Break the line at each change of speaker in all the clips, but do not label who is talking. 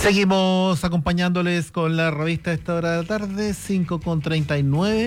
Seguimos acompañándoles con la revista a esta hora de la tarde, 5:39,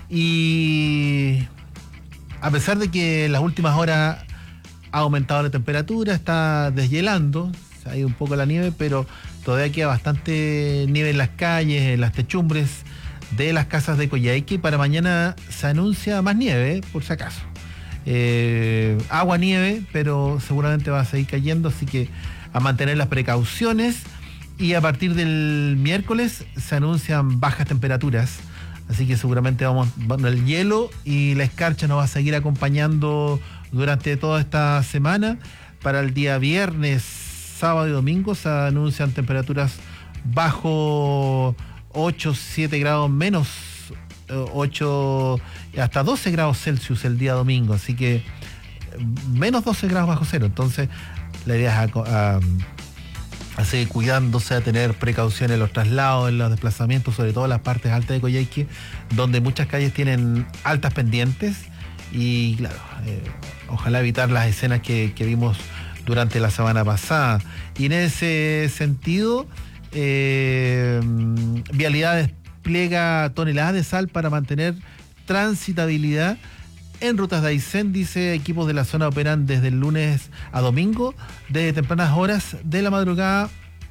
y a pesar de que en las últimas horas ha aumentado la temperatura, está deshielando, ha ido un poco la nieve, pero todavía queda bastante nieve en las calles, en las techumbres de las casas de Coyhaique. Para mañana se anuncia más nieve, por si acaso. Agua, nieve, pero seguramente va a seguir cayendo, así que a mantener las precauciones. Y a partir del miércoles se anuncian bajas temperaturas, así que seguramente el hielo y la escarcha nos va a seguir acompañando durante toda esta semana. Para el día viernes, sábado y domingo se anuncian temperaturas bajo 8, 7 grados menos, 8 hasta 12 grados Celsius el día domingo, así que menos 12 grados bajo cero. Entonces la idea es así, cuidándose, a tener precaución en los traslados, en los desplazamientos, sobre todo en las partes altas de Coyhaique, donde muchas calles tienen altas pendientes, y claro, ojalá evitar las escenas que vimos durante la semana pasada. Y en ese sentido, Vialidad despliega toneladas de sal para mantener transitabilidad en rutas de Aysén. Dice, equipos de la zona operan desde el lunes a domingo, desde tempranas horas de la madrugada.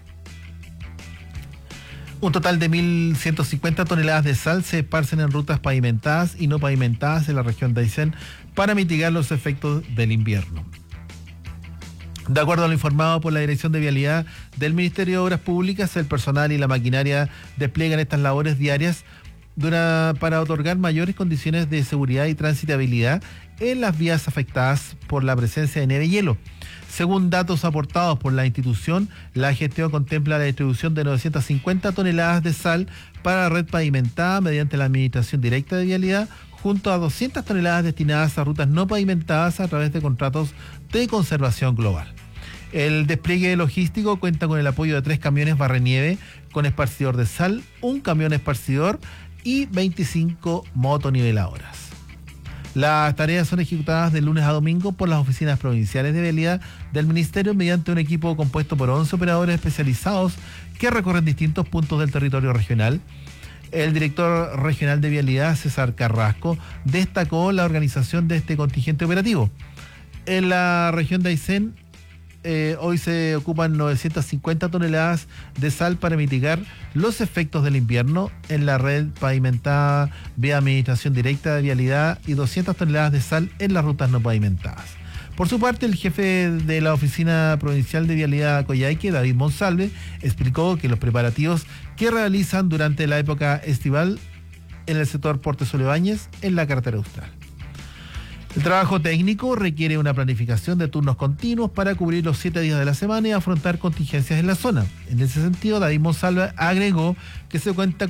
Un total de 1.150 toneladas de sal se esparcen en rutas pavimentadas y no pavimentadas en la región de Aysén para mitigar los efectos del invierno. De acuerdo a lo informado por la Dirección de Vialidad del Ministerio de Obras Públicas, el personal y la maquinaria despliegan estas labores diarias para otorgar mayores condiciones de seguridad y transitabilidad en las vías afectadas por la presencia de nieve y hielo. Según datos aportados por la institución, la gestión contempla la distribución de 950 toneladas de sal para la red pavimentada mediante la administración directa de vialidad, junto a 200 toneladas destinadas a rutas no pavimentadas a través de contratos de conservación global. El despliegue logístico cuenta con el apoyo de 3 camiones barrenieve con esparcidor de sal, un camión esparcidor y 25 motoniveladoras. Las tareas son ejecutadas de lunes a domingo por las oficinas provinciales de vialidad del Ministerio mediante un equipo compuesto por 11 operadores especializados que recorren distintos puntos del territorio regional. El director regional de vialidad, César Carrasco, destacó la organización de este contingente operativo. En la región de Aysén, hoy se ocupan 950 toneladas de sal para mitigar los efectos del invierno en la red pavimentada vía administración directa de vialidad y 200 toneladas de sal en las rutas no pavimentadas. Por su parte, el jefe de la Oficina Provincial de Vialidad Coyhaique, David Monsalve, explicó que los preparativos que realizan durante la época estival en el sector Portezuelo Ibáñez en la carretera austral. El trabajo técnico requiere una planificación de turnos continuos para cubrir los 7 días de la semana y afrontar contingencias en la zona. En ese sentido, David Monsalve agregó que se cuenta